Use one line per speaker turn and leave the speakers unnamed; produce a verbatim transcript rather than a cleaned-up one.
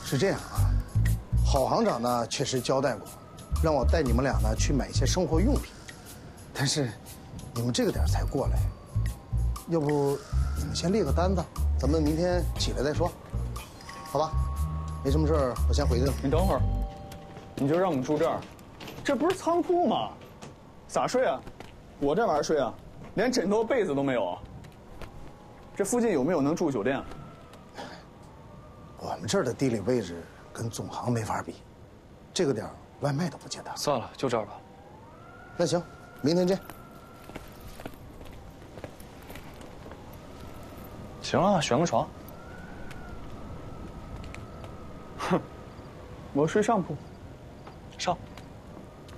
是这样啊，郝行长呢确实交代过，让我带你们俩呢去买一些生活用品，但是你们这个点才过来，要不你们先列个单子，咱们明天起来再说，好吧？没什么事儿，我先回去了。
你等会儿，你就让我们住这儿，这不是仓库吗？咋睡啊？我这玩意儿睡啊，连枕头被子都没有。这附近有没有能住酒店？
我们这儿的地理位置跟总行没法比，这个点儿外卖都不接单。
算了，就这儿吧。
那行，明天见。
行啊，选个床。
哼，我睡上铺。